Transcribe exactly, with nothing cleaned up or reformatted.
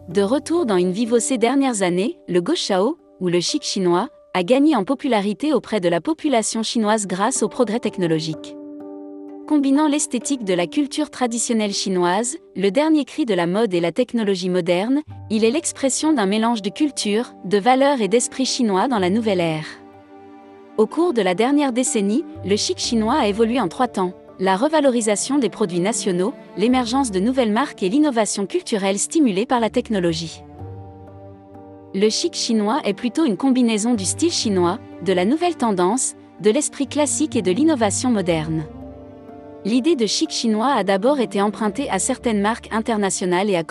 De retour dans In Vivo ces dernières années, le Guoshao, ou le chic chinois, a gagné en popularité auprès de la population chinoise grâce au progrès technologique. Combinant l'esthétique de la culture traditionnelle chinoise, le dernier cri de la mode et la technologie moderne, il est l'expression d'un mélange de culture, de valeurs et d'esprit chinois dans la nouvelle ère. Au cours de la dernière décennie, le chic chinois a évolué en trois temps: la revalorisation des produits nationaux, l'émergence de nouvelles marques et l'innovation culturelle stimulée par la technologie. Le chic chinois est plutôt une combinaison du style chinois, de la nouvelle tendance, de l'esprit classique et de l'innovation moderne. L'idée de chic chinois a d'abord été empruntée à certaines marques internationales et a